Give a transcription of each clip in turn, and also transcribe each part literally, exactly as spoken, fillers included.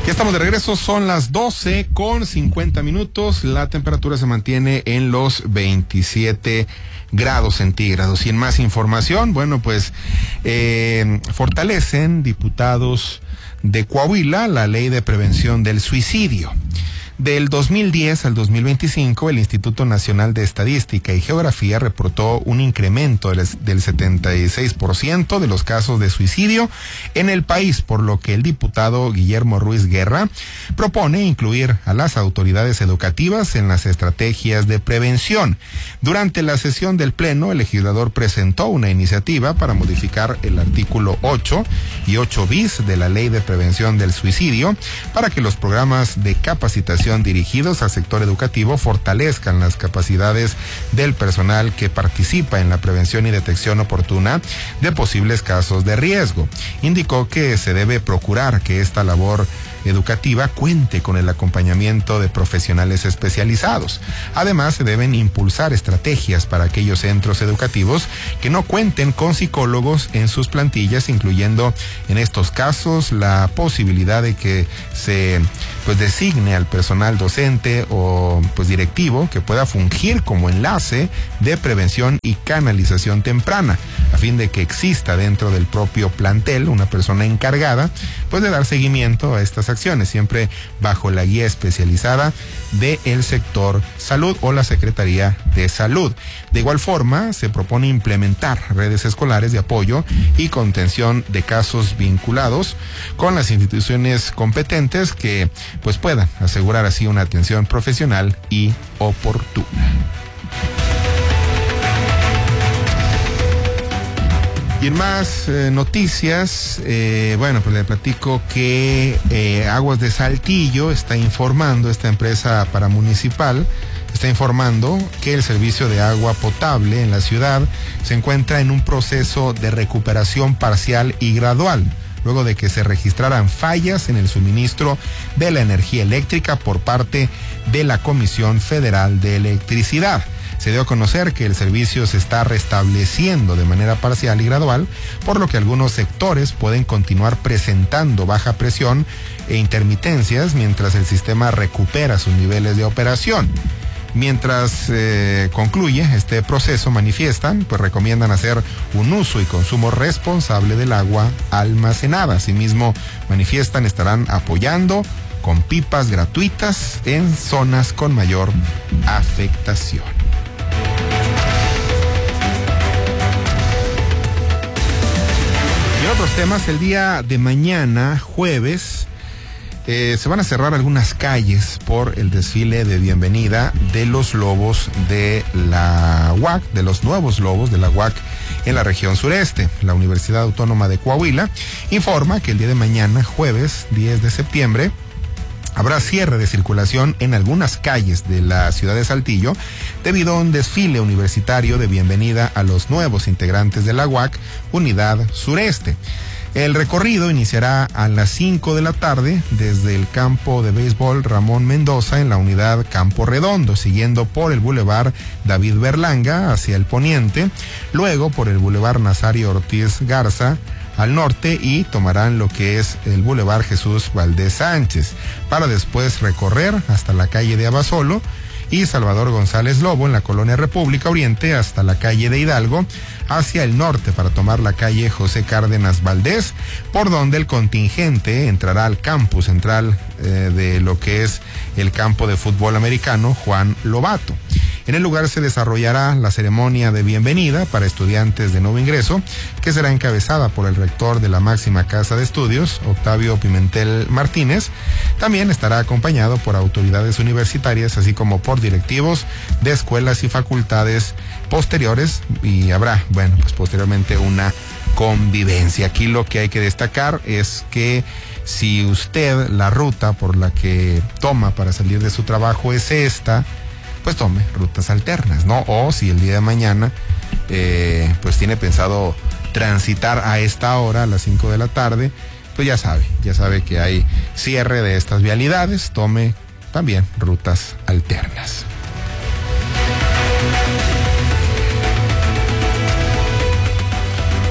Ya estamos de regreso, son las doce con cincuenta minutos, la temperatura se mantiene en los veintisiete grados centígrados. Y en más información, bueno, pues eh, fortalecen diputados de Coahuila la ley de prevención del suicidio. Del dos mil diez al dos mil veinticinco, el Instituto Nacional de Estadística y Geografía reportó un incremento del setenta y seis por ciento de los casos de suicidio en el país, por lo que el diputado Guillermo Ruiz Guerra propone incluir a las autoridades educativas en las estrategias de prevención. Durante la sesión del Pleno, el legislador presentó una iniciativa para modificar el artículo ocho y ocho bis de la Ley de Prevención del Suicidio para que los programas de capacitación dirigidos al sector educativo fortalezcan las capacidades del personal que participa en la prevención y detección oportuna de posibles casos de riesgo. Indicó que se debe procurar que esta labor educativa cuente con el acompañamiento de profesionales especializados. Además, se deben impulsar estrategias para aquellos centros educativos que no cuenten con psicólogos en sus plantillas, incluyendo en estos casos la posibilidad de que se pues designe al personal docente o pues directivo que pueda fungir como enlace de prevención y canalización temprana, a fin de que exista dentro del propio plantel una persona encargada pues de dar seguimiento a estas acciones, siempre bajo la guía especializada del sector salud o la Secretaría de Salud. De igual forma, se propone implementar redes escolares de apoyo y contención de casos vinculados con las instituciones competentes que pues puedan asegurar así una atención profesional y oportuna. Y en más eh, noticias, eh, bueno, pues le platico que eh, Aguas de Saltillo está informando, esta empresa paramunicipal, está informando que el servicio de agua potable en la ciudad se encuentra en un proceso de recuperación parcial y gradual, luego de que se registraran fallas en el suministro de la energía eléctrica por parte de la Comisión Federal de Electricidad. Se dio a conocer que el servicio se está restableciendo de manera parcial y gradual, por lo que algunos sectores pueden continuar presentando baja presión e intermitencias mientras el sistema recupera sus niveles de operación. Mientras eh, concluye este proceso, manifiestan, pues recomiendan hacer un uso y consumo responsable del agua almacenada. Asimismo, manifiestan estarán apoyando con pipas gratuitas en zonas con mayor afectación. Y en otros temas, el día de mañana, jueves, Eh, se van a cerrar algunas calles por el desfile de bienvenida de los lobos de la U A C, de los nuevos lobos de la U A C en la región sureste. La Universidad Autónoma de Coahuila informa que el día de mañana, jueves diez de septiembre, habrá cierre de circulación en algunas calles de la ciudad de Saltillo debido a un desfile universitario de bienvenida a los nuevos integrantes de la U A C Unidad Sureste. El recorrido iniciará a las cinco de la tarde desde el campo de béisbol Ramón Mendoza en la unidad Campo Redondo, siguiendo por el bulevar David Berlanga hacia el poniente, luego por el bulevar Nazario Ortiz Garza al norte y tomarán lo que es el bulevar Jesús Valdés Sánchez, para después recorrer hasta la calle de Abasolo y Salvador González Lobo en la colonia República Oriente hasta la calle de Hidalgo, hacia el norte para tomar la calle José Cárdenas Valdés, por donde el contingente entrará al campus central eh, de lo que es el campo de fútbol americano Juan Lobato. En el lugar se desarrollará la ceremonia de bienvenida para estudiantes de nuevo ingreso, que será encabezada por el rector de la máxima casa de estudios, Octavio Pimentel Martínez. También estará acompañado por autoridades universitarias, así como por directivos de escuelas y facultades posteriores, y habrá, bueno, pues posteriormente una convivencia. Aquí lo que hay que destacar es que si usted la ruta por la que toma para salir de su trabajo es esta, pues tome rutas alternas, ¿no? O si el día de mañana eh, pues tiene pensado transitar a esta hora, a las cinco de la tarde, pues ya sabe, ya sabe que hay cierre de estas vialidades, tome también rutas alternas. Y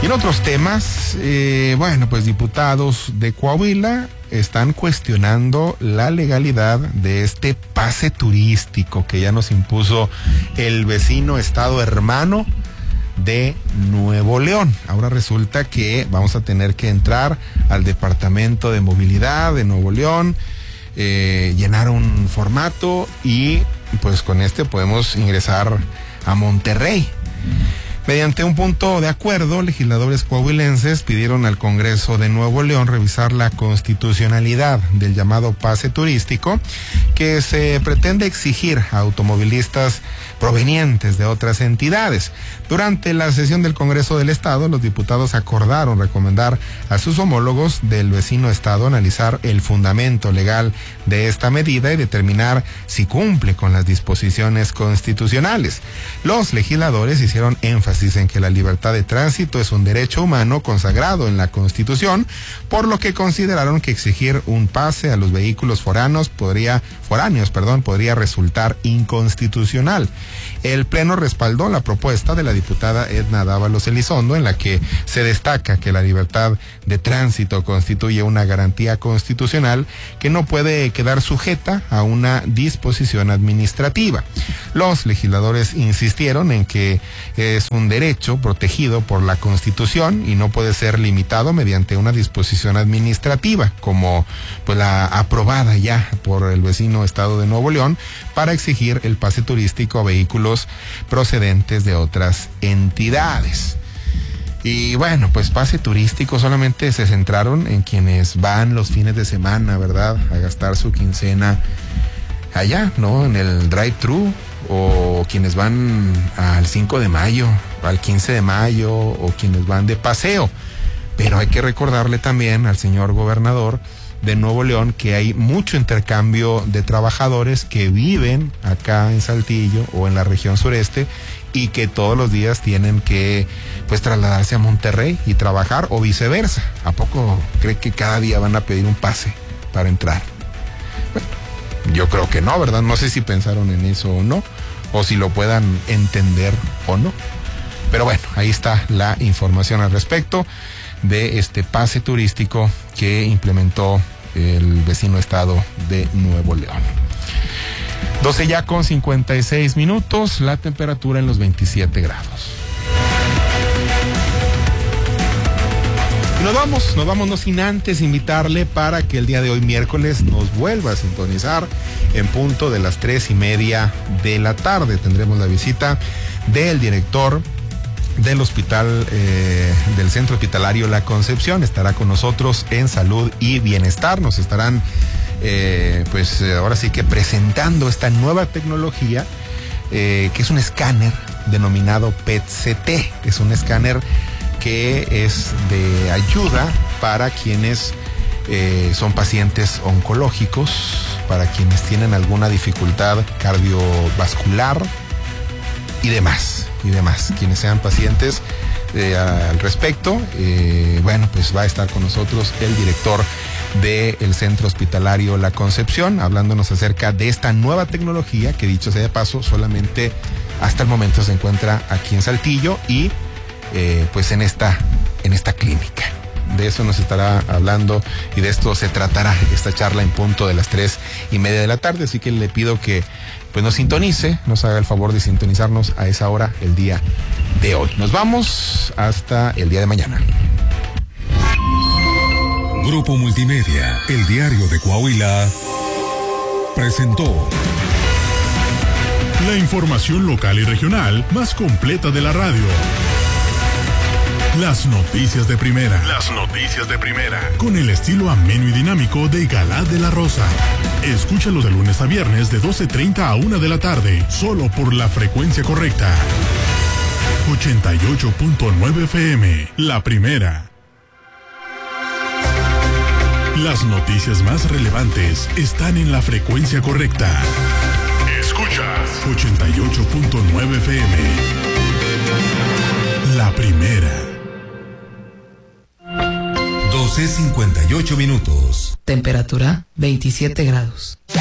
En otros temas, eh, bueno, pues diputados de Coahuila están cuestionando la legalidad de este pase turístico que ya nos impuso el vecino estado hermano de Nuevo León. Ahora resulta que vamos a tener que entrar al Departamento de Movilidad de Nuevo León, eh, llenar un formato y pues con este podemos ingresar a Monterrey. Mediante un punto de acuerdo, legisladores coahuilenses pidieron al Congreso de Nuevo León revisar la constitucionalidad del llamado pase turístico que se pretende exigir a automovilistas provenientes de otras entidades. Durante la sesión del Congreso del Estado, los diputados acordaron recomendar a sus homólogos del vecino estado analizar el fundamento legal de esta medida y determinar si cumple con las disposiciones constitucionales. Los legisladores hicieron énfasis en que la libertad de tránsito es un derecho humano consagrado en la Constitución, por lo que consideraron que exigir un pase a los vehículos foráneos podría, foráneos, perdón, podría resultar inconstitucional. El Pleno respaldó la propuesta de la diputada Edna Dávalos Elizondo, en la que se destaca que la libertad de tránsito constituye una garantía constitucional que no puede quedar sujeta a una disposición administrativa. Los legisladores insistieron en que es un derecho protegido por la Constitución y no puede ser limitado mediante una disposición administrativa, como pues la aprobada ya por el vecino estado de Nuevo León para exigir el pase turístico a vehículos procedentes de otras entidades. Y bueno, pues pase turístico solamente se centraron en quienes van los fines de semana, ¿verdad?, a gastar su quincena allá, ¿no?, en el drive-thru, o quienes van al cinco de mayo, al quince de mayo, o quienes van de paseo. Pero hay que recordarle también al señor gobernador de Nuevo León que hay mucho intercambio de trabajadores que viven acá en Saltillo o en la región sureste y que todos los días tienen que pues trasladarse a Monterrey y trabajar, o viceversa. ¿A poco cree que cada día van a pedir un pase para entrar? Bueno, yo creo que no, ¿verdad? No sé si pensaron en eso o no, o si lo puedan entender o no. Pero bueno, ahí está la información al respecto de este pase turístico que implementó el vecino estado de Nuevo León. doce ya con cincuenta y seis minutos, la temperatura en los veintisiete grados. Y nos vamos, nos vamos no sin antes invitarle para que el día de hoy miércoles nos vuelva a sintonizar en punto de las tres y media de la tarde. Tendremos la visita del director del hospital, eh, del Centro Hospitalario La Concepción. Estará con nosotros en Salud y Bienestar. Nos estarán, eh, pues ahora sí que presentando esta nueva tecnología, eh, que es un escáner denominado P E T C T. Es un escáner que es de ayuda para quienes eh, son pacientes oncológicos, para quienes tienen alguna dificultad cardiovascular y demás, y demás, quienes sean pacientes eh, al respecto. Eh, bueno, pues va a estar con nosotros el director del Centro Hospitalario La Concepción, hablándonos acerca de esta nueva tecnología que, dicho sea de paso, solamente hasta el momento se encuentra aquí en Saltillo y Eh, pues en esta, en esta clínica. De eso nos estará hablando y de esto se tratará esta charla en punto de las tres y media de la tarde, así que le pido que pues nos sintonice, nos haga el favor de sintonizarnos a esa hora el día de hoy. Nos vamos hasta el día de mañana. Grupo Multimedia, el diario de Coahuila, presentó la información local y regional más completa de la radio. Las noticias de primera. Las noticias de primera. Con el estilo ameno y dinámico de Galá de la Rosa. Escúchalos de lunes a viernes de doce treinta a una de la tarde, solo por la frecuencia correcta. ochenta y ocho punto nueve F M, la primera. Las noticias más relevantes están en la frecuencia correcta. Escuchas ochenta y ocho punto nueve F M. La primera. doce cincuenta y ocho minutos. Temperatura veintisiete grados.